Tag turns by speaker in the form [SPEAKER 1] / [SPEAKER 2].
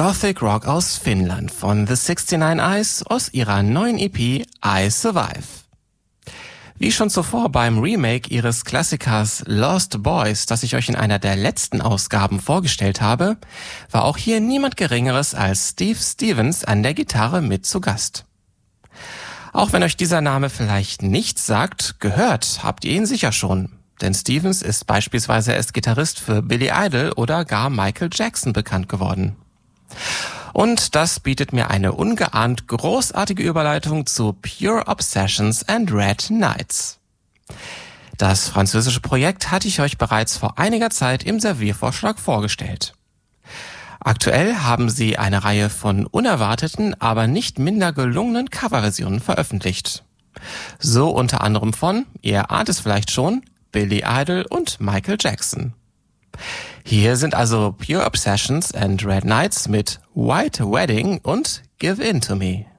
[SPEAKER 1] Gothic Rock aus Finnland von The 69 Eyes aus ihrer neuen EP I Survive. Wie schon zuvor beim Remake ihres Klassikers Lost Boys, das ich euch in einer der letzten Ausgaben vorgestellt habe, war auch hier niemand Geringeres als Steve Stevens an der Gitarre mit zu Gast. Auch wenn euch dieser Name vielleicht nichts sagt, gehört habt ihr ihn sicher schon. Denn Stevens ist beispielsweise als Gitarrist für Billy Idol oder gar Michael Jackson bekannt geworden. Und das bietet mir eine ungeahnt großartige Überleitung zu Pure Obsessions and Red Nights. Das französische Projekt hatte ich euch bereits vor einiger Zeit im Serviervorschlag vorgestellt. Aktuell haben sie eine Reihe von unerwarteten, aber nicht minder gelungenen Coverversionen veröffentlicht. So unter anderem von, ihr ahnt es vielleicht schon, Billy Idol und Michael Jackson. Hier sind also Pure Obsessions and Red Nights mit White Wedding und Give In To Me.